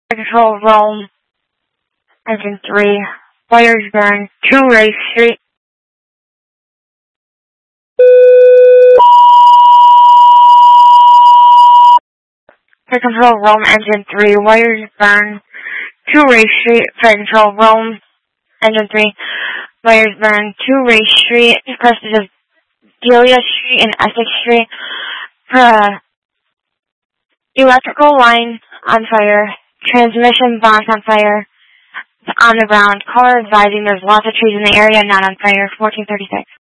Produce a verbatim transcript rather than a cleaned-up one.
Control Rome, Engine three, wires burn, two Race Street. Flight Control Rome, Engine three, wires burn, two Race Street. Flight Control Rome, Engine three, wires burn, two Race Street, crossings of Delia Street and Essex Street. Uh, electrical line on fire, transmission box on fire, on the ground, caller advising there's lots of trees in the area not on fire, fourteen thirty-six.